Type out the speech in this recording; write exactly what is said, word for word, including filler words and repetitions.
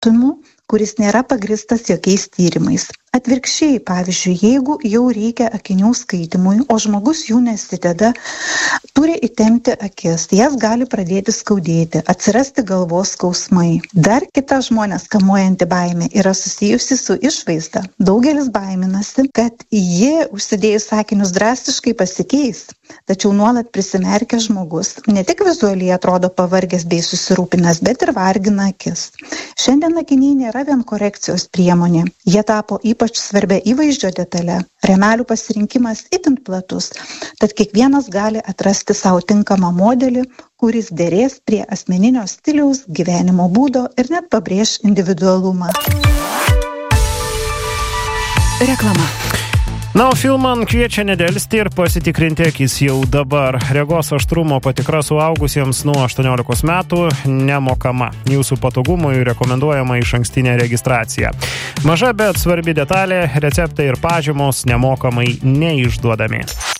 skirtumų, kuris nėra pagristas jokiais tyrimais. Atvirkščiai, pavyzdžiui, jeigu jau reikia akinių skaitimui, o žmogus jų nesideda, turi įtempti akis, jas gali pradėti skaudėti, atsirasti galvos skausmai. Dar kita žmonės kamuojanti baimė yra susijusi su išvaizda. Daugelis baiminasi, kad ji užsidėjus akinius drastiškai pasikeis. Tačiau nuolat prisimerkęs žmogus ne tik vizualiai atrodo pavargęs bei susirūpinęs, bet ir vargina akis. Šiandien akiniai nėra vien korekcijos priemonė. Jie tapo ypač svarbia įvaizdžio detale. Rėmelių pasirinkimas itin platus, tad kiekvienas gali atrasti savo tinkamą modelį, kuris derės prie asmeninio stiliaus, gyvenimo būdo ir net pabrėž individualumą. Reklama. Na, o Filman kviečia nedelsti ir pasitikrinti akis jau dabar. Regos aštrumo patikra suaugusiems nuo aštuoniolikos metų nemokama. Jūsų patogumui rekomenduojama išankstinė registracija. Maža, bet svarbi detalė, receptai ir pažymos nemokamai neišduodami.